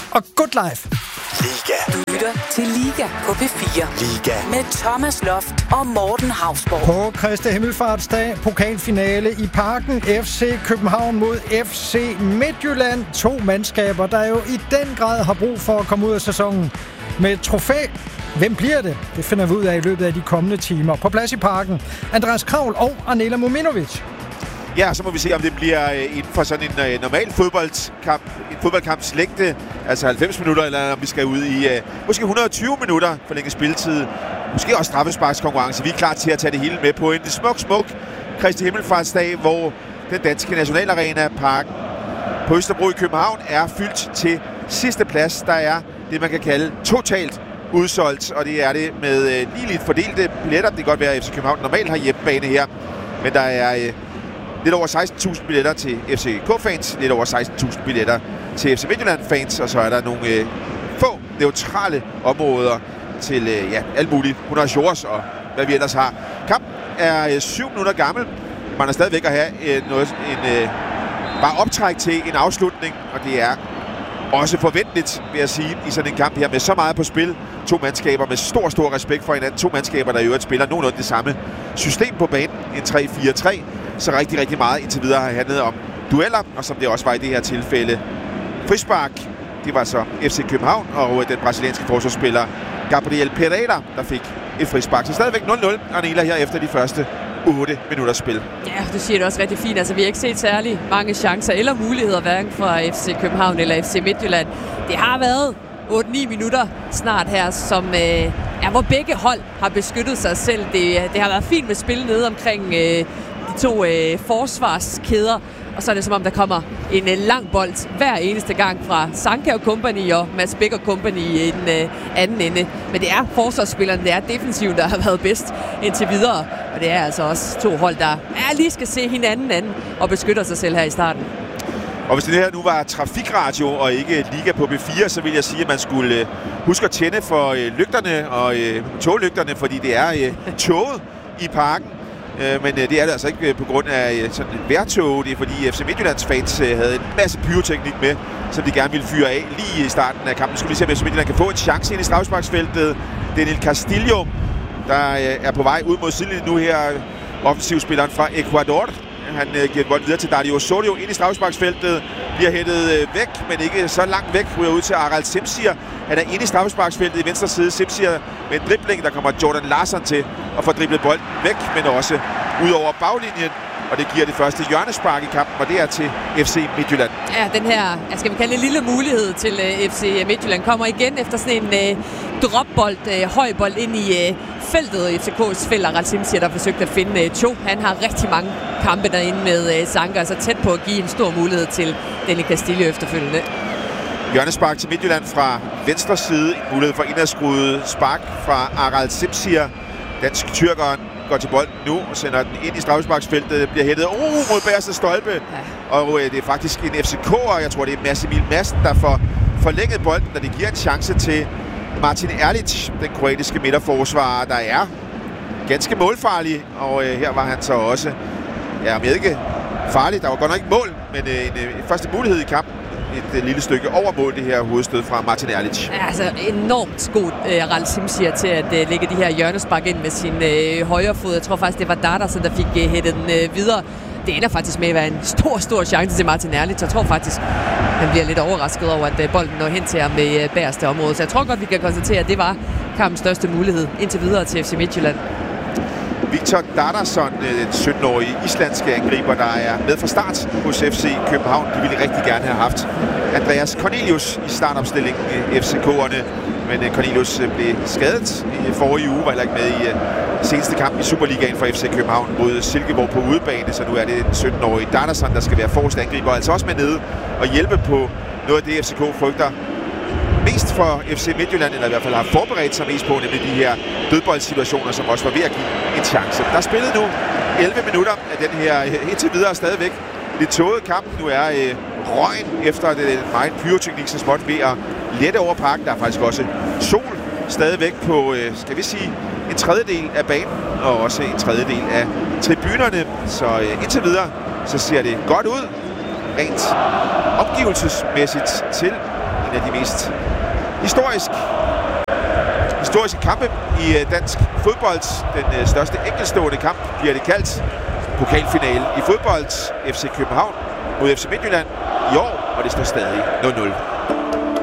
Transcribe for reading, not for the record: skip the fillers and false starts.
og Good Life. Liga. Du lytter til Liga på P4. Liga. Med Thomas Loft og Morten Hausborg. På Kristi Himmelfartsdag, pokalfinale i Parken. FC København mod FC Midtjylland. 2 mandskaber, der jo i den grad har brug for at komme ud af sæsonen med et trofæ. Hvem bliver det? Det finder vi ud af i løbet af de kommende timer. På plads i Parken, Andreas Kravl og Anela Mominovic. Ja, så må vi se, om det bliver inden for sådan en normal fodboldkamp, en fodboldkamps længde, altså 90 minutter, eller om vi skal ud i måske 120 minutter forlænget spilletid. Måske også straffesparkskonkurrence. Vi er klar til at tage det hele med på en smuk Kristi Himmelfartsdag, hvor den danske nationalarena Parken på Østerbro i København er fyldt til sidste plads. Der er det, man kan kalde totalt udsolgt, og det er det med ligeligt fordelte billetter. Det kan godt være, at FC København normalt har hjemmebane her, men der er lidt over 16.000 billetter til FCK-fans, lidt over 16.000 billetter til FC Midtjylland-fans, og så er der nogle få neutrale områder til alt muligt. 100 shorts og hvad vi ellers har. Kampen er 7 minutter gammel. Man er stadigvæk at have bare optræk til en afslutning, og det er også forventeligt, vil jeg sige, i sådan en kamp her med så meget på spil. 2 mandskaber med stor respekt for hinanden. 2 mandskaber, der i øvrigt spiller nogenlunde det samme system på banen. En 3-4-3. Så rigtig meget indtil videre har handlet om dueller, og som det også var i det her tilfælde frispark. Det var så FC København og den brasilianske forsvarsspiller Gabriel Pereira, der fik et frispark. Så stadigvæk 0-0, Anela, her efter de første 8 minutters spil. Ja, du siger det også rigtig fint. Altså, vi har ikke set særlig mange chancer eller muligheder, hverken fra FC København eller FC Midtjylland. Det har været 8-9 minutter snart her, som hvor begge hold har beskyttet sig selv. Det har været fint med spil nede omkring de 2 forsvarskæder, og så er det som om, der kommer en lang bold hver eneste gang fra Sanka og company og Mads Bæk og company i den anden ende. Men det er forsvarsspillerne, det er defensiven, der har været bedst indtil videre. Og det er altså også 2 hold, der lige skal se hinanden an og beskytter sig selv her i starten. Og hvis det her nu var trafikradio og ikke Liga på B4, så vil jeg sige, at man skulle huske at tænde for lygterne og toglygterne, fordi det er toget i Parken. Men det er det altså ikke på grund af sådan et vejrtog. Det er fordi FC Midtjyllands fans havde en masse pyroteknik med, som de gerne ville fyre af lige i starten af kampen. Skulle vi se, om FC Midtjylland kan få en chance ind i straffesparksfeltet. Daniel Castillo, der er på vej ud mod sidelinjen nu her. Offensivspilleren fra Ecuador. Han giver bolden videre til Dario Osorio ind i straffesparksfeltet. Bliver hættet væk, men ikke så langt væk. Ryger ud til Aral Simsier. Han er inde i straffesparksfeltet i venstre side. Simsier med en dribling, der kommer Jordan Larsson til at få driblet bolden væk, men også ud over baglinjen. Og det giver det første hjørnespark i kampen, og det er til FC Midtjylland. Ja, den her, skal vi kalde en lille mulighed til FC Midtjylland, kommer igen efter sådan en dropbold, højbold ind i feltet. FCK's felt, og Simsier, der forsøgte at finde 2. Han har rigtig mange kampe derinde med Sanka, så tæt på at give en stor mulighed til Daniel Castillo efterfølgende. Hjørnespark til Midtjylland fra venstre side. En mulighed for indadskruet spark fra Aral Simsier. Dansk-tyrkeren går til bolden nu og sender den ind i straffesparksfeltet. Bliver hættet mod bagerste stolpe. Ja. Og det er faktisk en FCK'er, jeg tror det er Mads Emil Madsen, der får forlænget bolden, da det giver en chance til Martin Erlic, den kroatiske midterforsvarer, der er ganske målfarlig. Og her var han så også, om jeg ikke farlig, der var godt nok ikke mål, men en første mulighed i kampen. Et lille stykke over mål, det her hovedstød fra Martin Erlic. Ja, altså enormt god Aral Simsier til at lægge de her hjørnespark ind med sin højre fod. Jeg tror faktisk, det var Dardersen, der fik hættet den videre. Det ender faktisk med at være en stor chance til Martin Erlic. Jeg tror faktisk, han bliver lidt overrasket over, at bolden når hen til ham med bagerste område. Så jeg tror godt, vi kan konstatere, at det var kampens største mulighed indtil videre til FC Midtjylland. Victor Darderson, den 17-årige islandske angriber, der er med fra start hos FC København. De ville rigtig gerne have haft Andreas Cornelius i startopstillingen i FCK'erne. Men Cornelius blev skadet i forrige uge, var heller ikke med i seneste kamp i Superligaen for FC København mod Silkeborg på udebane. Så nu er det den 17-årige Darderson, der skal være forreste angriber, altså også med nede og hjælpe på noget af det, FCK frygter mest for FC Midtjylland, eller i hvert fald har forberedt sig mest på, nemlig de her dødboldsituationer, som også var ved at give en chance. Der er spillet nu 11 minutter af den her indtil videre stadigvæk lidt tåget kamp. Nu er røgen efter det meget pyroteknik så småt ved at lette over Parken. Der er faktisk også sol stadigvæk på, skal vi sige, en tredjedel af banen, og også en tredjedel af tribunerne. Så indtil videre, så ser det godt ud, rent opgivelsesmæssigt til en af de mest historiske kampe i dansk fodbold. Den største enkeltstående kamp bliver det kaldt. Pokalfinale i fodbold. FC København mod FC Midtjylland i år, og det står stadig 0-0.